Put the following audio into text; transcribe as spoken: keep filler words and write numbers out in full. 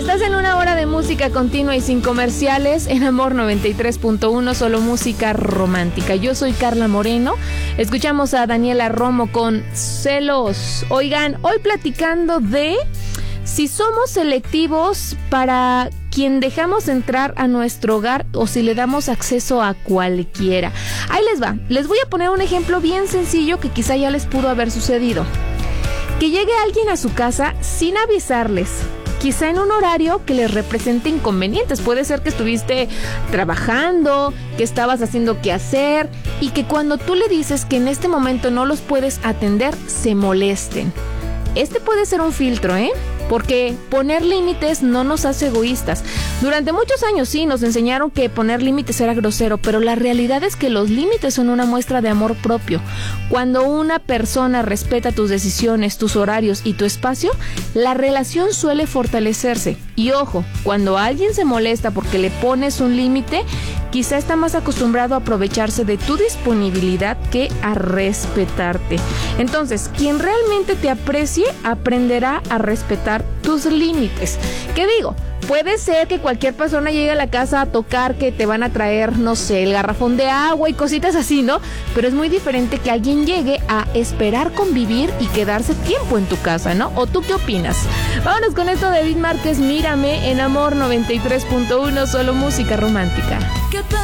Estás en una hora de música continua y sin comerciales en Amor noventa y tres punto uno, solo música romántica. Yo soy Carla Moreno. Escuchamos a Daniela Romo con Celos. Oigan, hoy platicando de si somos selectivos para quien dejamos entrar a nuestro hogar o si le damos acceso a cualquiera. Ahí les va. Les voy a poner un ejemplo bien sencillo que quizá ya les pudo haber sucedido. Que llegue alguien a su casa sin avisarles, quizá en un horario que les represente inconvenientes. Puede ser que estuviste trabajando, que estabas haciendo qué hacer y que cuando tú le dices que en este momento no los puedes atender, se molesten. Este puede ser un filtro, ¿eh? Porque poner límites no nos hace egoístas. Durante muchos años sí nos enseñaron que poner límites era grosero, pero la realidad es que los límites son una muestra de amor propio. Cuando una persona respeta tus decisiones, tus horarios y tu espacio, la relación suele fortalecerse. Y ojo, cuando alguien se molesta porque le pones un límite, quizá está más acostumbrado a aprovecharse de tu disponibilidad que a respetarte. Entonces, quien realmente te aprecie aprenderá a respetar tus límites. ¿Qué digo? Puede ser que cualquier persona llegue a la casa a tocar que te van a traer, no sé, el garrafón de agua y cositas así, ¿no? Pero es muy diferente que alguien llegue a esperar convivir y quedarse tiempo en tu casa, ¿no? ¿O tú qué opinas? Vámonos con esto de David Márquez, Mírame, en Amor noventa y tres punto uno, solo música romántica.